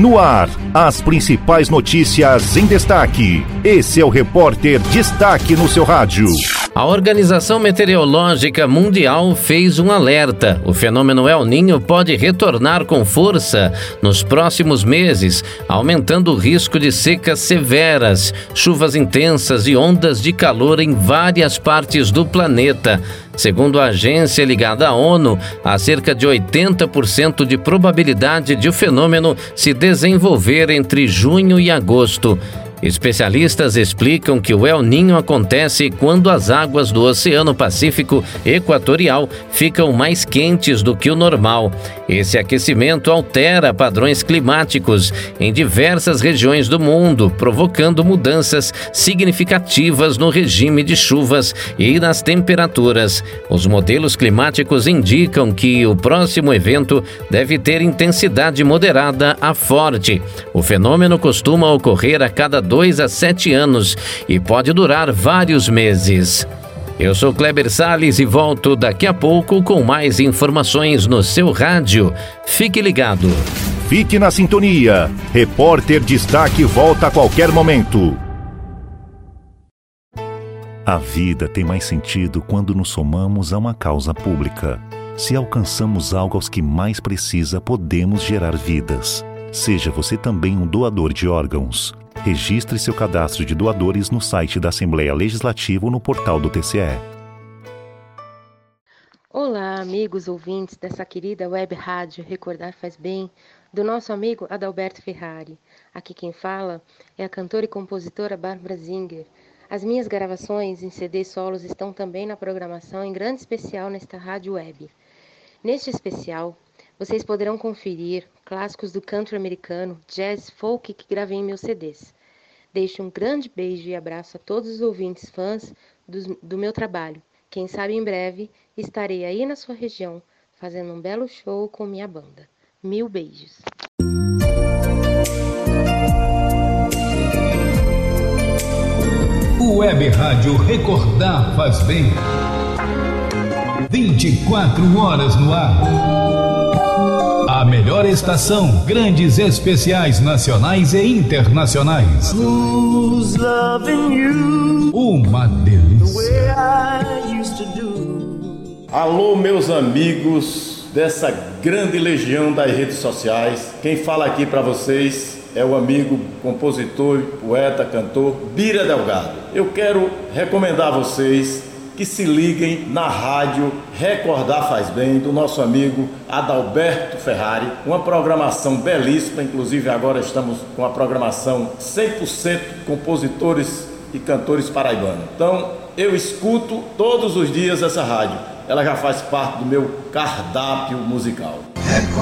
No ar, as principais notícias em destaque. Esse é o Repórter Destaque no seu rádio. A Organização Meteorológica Mundial fez um alerta. O fenômeno El Niño pode retornar com força nos próximos meses, aumentando o risco de secas severas, chuvas intensas e ondas de calor em várias partes do planeta. Segundo a agência ligada à ONU, há cerca de 80% de probabilidade de o fenômeno se desenvolver entre junho e agosto. Especialistas explicam que o El Niño acontece quando as águas do Oceano Pacífico Equatorial ficam mais quentes do que o normal. Esse aquecimento altera padrões climáticos em diversas regiões do mundo, provocando mudanças significativas no regime de chuvas e nas temperaturas. Os modelos climáticos indicam que o próximo evento deve ter intensidade moderada a forte. O fenômeno costuma ocorrer a cada 2 a 7 anos e pode durar vários meses. Eu sou Kleber Salles e volto daqui a pouco com mais informações no seu rádio. Fique ligado. Fique na sintonia. Repórter Destaque volta a qualquer momento. A vida tem mais sentido quando nos somamos a uma causa pública. Se alcançamos algo aos que mais precisa, podemos gerar vidas. Seja você também um doador de órgãos. Registre seu cadastro de doadores no site da Assembleia Legislativa ou no portal do TCE. Olá, amigos ouvintes dessa querida web rádio Recordar Faz Bem, do nosso amigo Adalberto Ferrari. Aqui quem fala é a cantora e compositora Bárbara Zinger. As minhas gravações em CD solos estão também na programação em grande especial nesta rádio web. Neste especial, vocês poderão conferir clássicos do country americano, jazz, folk que gravei em meus CDs. Deixo um grande beijo e abraço a todos os ouvintes fãs do meu trabalho. Quem sabe em breve estarei aí na sua região, fazendo um belo show com minha banda. 1000 beijos. Web Rádio Recordar Faz Bem. 24 horas no ar. A melhor estação, grandes especiais nacionais e internacionais. Who's loving you? Uma delícia. The way I used to do. Alô, meus amigos dessa grande legião das redes sociais. Quem fala aqui para vocês é o amigo, compositor, poeta, cantor Bira Delgado. Eu quero recomendar a vocês que se liguem na rádio Recordar Faz Bem, do nosso amigo Adalberto Ferrari, uma programação belíssima, inclusive agora estamos com a programação 100% compositores e cantores paraibanos. Então, eu escuto todos os dias essa rádio, ela já faz parte do meu cardápio musical.